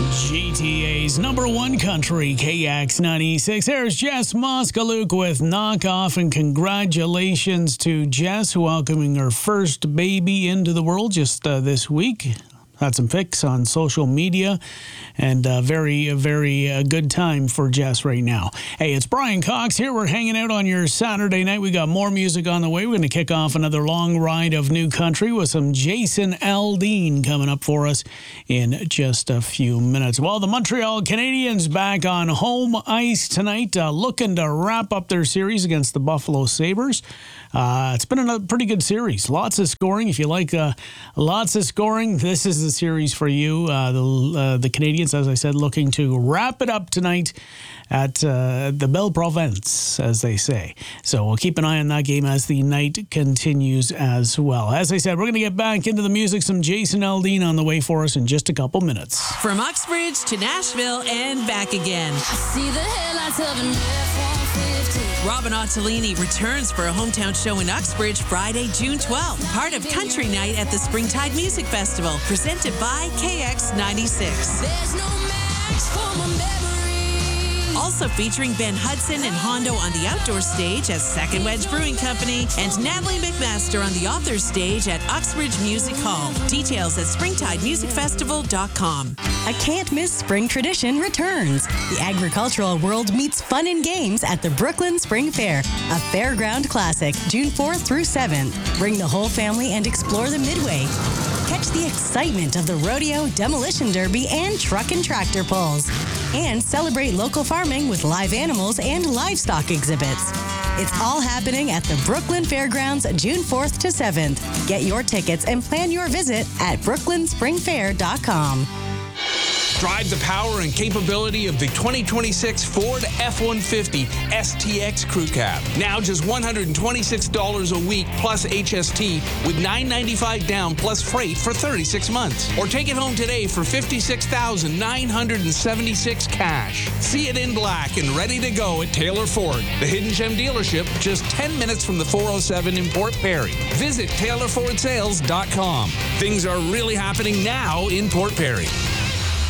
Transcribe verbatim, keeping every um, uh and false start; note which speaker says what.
Speaker 1: G T A's number one country, K X ninety-six. There's Jess Moskaluk with Knockoff, and congratulations to Jess, welcoming her first baby into the world just uh, this week. Had some pics on social media, and a very, very uh, good time for Jess right now. Hey, it's Brian Cox here. We're hanging out on your Saturday night. We got more music on the way. We're going to kick off another long ride of new country with some Jason Aldean coming up for us in just a few minutes. Well, the Montreal Canadiens back on home ice tonight, uh, looking to wrap up their series against the Buffalo Sabres. Uh, it's been a pretty good series. Lots of scoring. If you like uh, lots of scoring, this is the series for you. Uh, the uh, the Canadiens, as I said, looking to wrap it up tonight at uh, the Belle Province, as they say. So we'll keep an eye on that game as the night continues as well. As I said, we're going to get back into the music. Some Jason Aldean on the way for us in just a couple minutes.
Speaker 2: From Uxbridge to Nashville and back again.
Speaker 3: I see the headlights of an F one fifty.
Speaker 2: Robin Ottolini returns for a hometown show in Uxbridge Friday, June twelfth. Part of Country Night at the Springtide Music Festival, presented by K X ninety-six.
Speaker 3: There's no match for my memory.
Speaker 2: Also featuring Ben Hudson and Hondo on the outdoor stage at Second Wedge Brewing Company, and Natalie McMaster on the author stage at Uxbridge Music Hall. Details at springtide music festival dot com.
Speaker 4: A can't-miss spring tradition returns. The agricultural world meets fun and games at the Brooklyn Spring Fair, a fairground classic, June fourth through seventh. Bring the whole family and explore the Midway. Catch the excitement of the rodeo, demolition derby, and truck and tractor pulls. And celebrate local farming with live animals and livestock exhibits. It's all happening at the Brooklyn Fairgrounds, June fourth to seventh. Get your tickets and plan your visit at brooklyn spring fair dot com.
Speaker 5: Drive the power and capability of the twenty twenty-six Ford F one fifty S T X Crew Cab. Now just one hundred twenty-six dollars a week plus H S T with nine hundred ninety-five dollars down plus freight for thirty-six months. Or take it home today for fifty-six thousand nine hundred seventy-six dollars cash. See it in black and ready to go at Taylor Ford, the Hidden Gem dealership just ten minutes from the four oh seven in Port Perry. Visit taylor ford sales dot com. Things are really happening now in Port Perry.